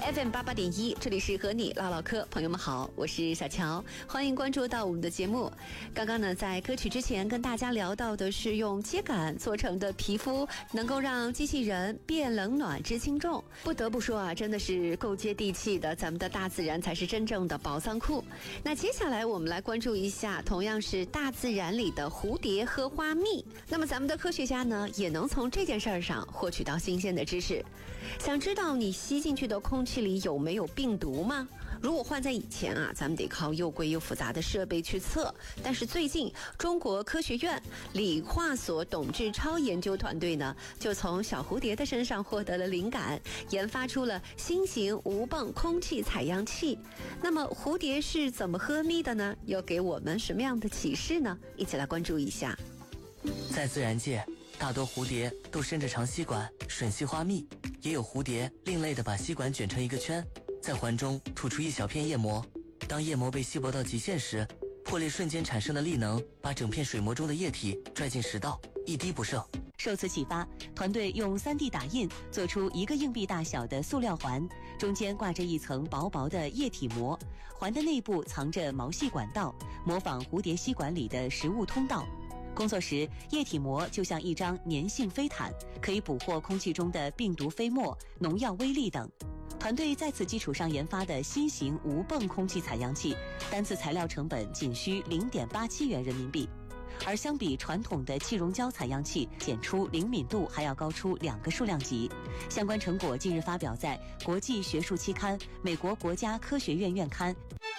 FM88.1，这里是和你唠唠嗑，朋友们好，我是小乔，欢迎关注到我们的节目。刚刚呢，在歌曲之前跟大家聊到的是用秸秆做成的皮肤，能够让机器人变冷暖知轻重。不得不说啊，真的是够接地气的，咱们的大自然才是真正的宝藏库。那接下来我们来关注一下，同样是大自然里的蝴蝶和花蜜。那么咱们的科学家呢，也能从这件事儿上获取到新鲜的知识。想知道你吸进去的空气里有没有病毒吗？如果换在以前啊，咱们得靠又贵又复杂的设备去测。但是最近，中国科学院理化所董志超研究团队呢，就从小蝴蝶的身上获得了灵感，研发出了新型无泵空气采样器。那么蝴蝶是怎么喝蜜的呢？又给我们什么样的启示呢？一起来关注一下。 在自然界，大多蝴蝶都伸着长吸管吮吸花蜜，也有蝴蝶另类的把吸管卷成一个圈，在环中吐出一小片液膜。当液膜被稀薄到极限时，破裂瞬间产生的力能把整片水膜中的液体拽进食道，一滴不剩。 受此启发，团队用 3D 打印做出一个硬币大小的塑料环，中间挂着一层薄薄的液体膜，环的内部藏着毛细管道，模仿蝴蝶吸管里的食物通道。工作时，液体膜就像一张粘性飞毯，可以捕获空气中的病毒飞沫、农药微粒等。团队在此基础上研发的新型无泵空气采样器，单次材料成本仅需0.87元人民币。而相比传统的气溶胶采样器，检出灵敏度还要高出2个数量级。相关成果近日发表在国际学术期刊《美国国家科学院院刊》。